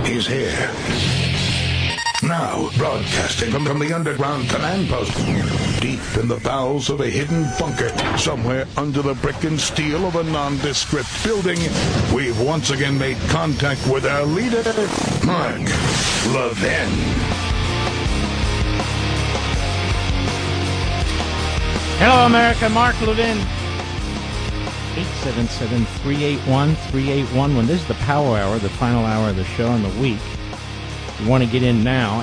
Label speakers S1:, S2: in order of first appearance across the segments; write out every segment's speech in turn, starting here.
S1: He's here. Now, broadcasting from the underground command post, deep in the bowels of a hidden bunker, somewhere under the brick and steel of a nondescript building, we've once again made contact with our leader, Mark Levin.
S2: Hello, America. Mark Levin. 877-381-3811. This is the Power Hour, the final hour of the show in the week. If you want to get in now,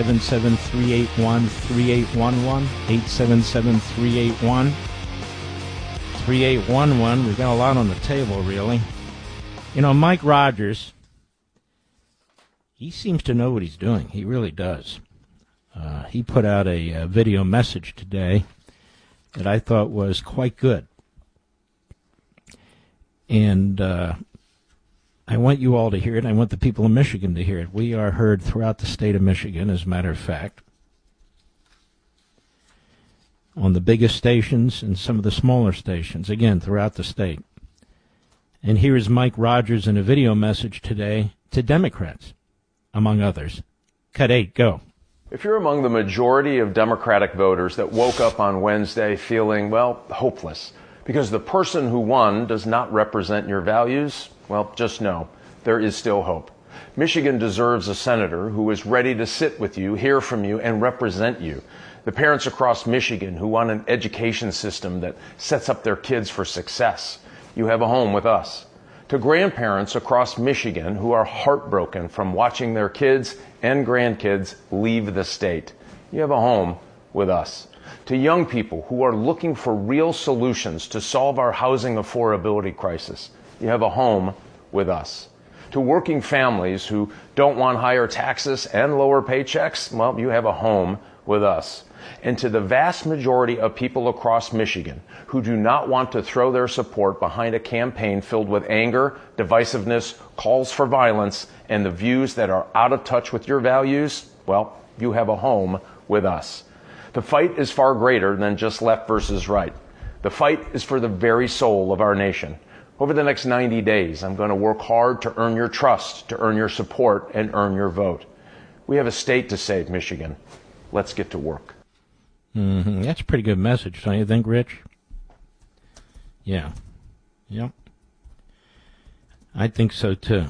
S2: 877-381-3811, 877-381-3811. We've got a lot on the table, really. You know, Mike Rogers, he seems to know what he's doing. He really does. He put out a video message today that I thought was quite good. And I want you all to hear it. I want the people of Michigan to hear it. We are heard throughout the state of Michigan, as a matter of fact, on the biggest stations and some of the smaller stations, again, throughout the state. And here is Mike Rogers in a video message today to Democrats, among others. Cut 8, go.
S3: If you're among the majority of Democratic voters that woke up on Wednesday feeling, well, hopeless, because the person who won does not represent your values, well, just know there is still hope. Michigan deserves a senator who is ready to sit with you, hear from you, and represent you. The parents across Michigan who want an education system that sets up their kids for success. You have a home with us. To grandparents across Michigan who are heartbroken from watching their kids and grandkids leave the state. You have a home with us. To young people who are looking for real solutions to solve our housing affordability crisis. You have a home with us. To working families who don't want higher taxes and lower paychecks, well, you have a home with us. And to the vast majority of people across Michigan who do not want to throw their support behind a campaign filled with anger, divisiveness, calls for violence, and the views that are out of touch with your values, well, you have a home with us. The fight is far greater than just left versus right. The fight is for the very soul of our nation. Over the next 90 days, I'm going to work hard to earn your trust, to earn your support, and earn your vote. We have a state to save, Michigan. Let's get to work.
S2: Mm-hmm. That's a pretty good message, don't you think, Rich? Yeah. Yep. I think so, too.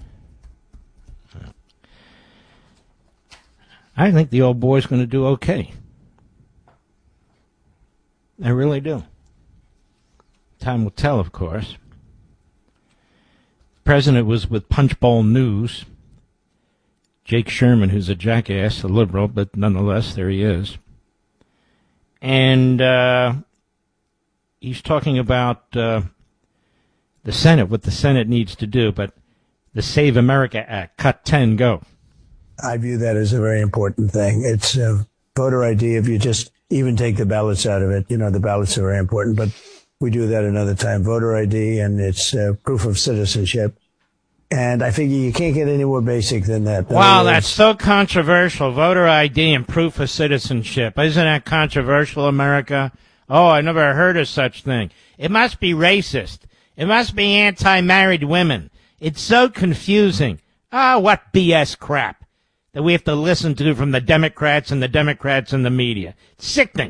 S2: I think the old boy's going to do okay. I really do. Time will tell, of course. The president was with Punchbowl News. Jake Sherman, who's a jackass, a liberal, but nonetheless, there he is. And he's talking about the Senate, what the Senate needs to do, but the Save America Act, cut 10, go.
S4: I view that as a very important thing. It's voter ID. If you just even take the ballots out of it, you know, the ballots are very important, but we do that another time. Voter ID, and it's proof of citizenship. And I figure you can't get any more basic than that.
S2: Wow, that's so controversial. Voter ID and proof of citizenship. Isn't that controversial, America? Oh, I never heard of such thing. It must be racist. It must be anti-married women. It's so confusing. Ah, what BS crap that we have to listen to from the Democrats and the media. It's sickening.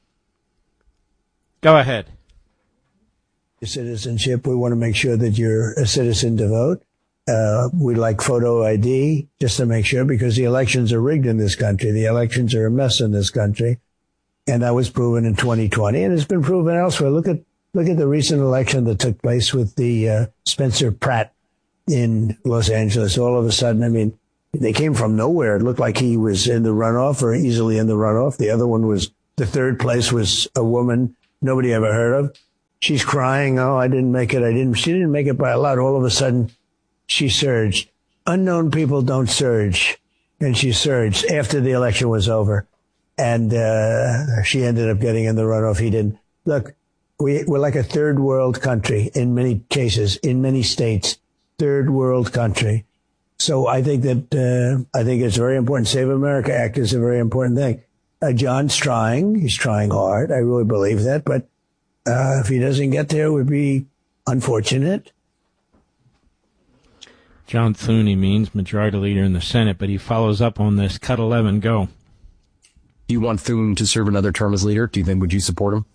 S2: Go ahead.
S4: Citizenship, we want to make sure that you're a citizen to vote. We like photo ID just to make sure, because the elections are rigged in this country. The elections are a mess in this country. And that was proven in 2020, and it's been proven elsewhere. Look at the recent election that took place with the Spencer Pratt in Los Angeles. All of a sudden, I mean, they came from nowhere. It looked like he was in the runoff, or easily in the runoff. The other one was, the third place was a woman nobody ever heard of. She's crying. Oh, I didn't make it. She didn't make it by a lot. All of a sudden, she surged. Unknown people don't surge. And she surged after the election was over. And she ended up getting in the runoff. He didn't. Look, we're like a third world country in many cases, in many states. Third world country. So I think that I think it's very important. Save America Act is a very important thing. John's trying. He's trying hard. I really believe that. But if he doesn't get there, it would be unfortunate.
S2: John Thune, he means, majority leader in the Senate, but he follows up on this. Cut 11, go.
S5: Do you want Thune to serve another term as leader? Do you think, would you support him?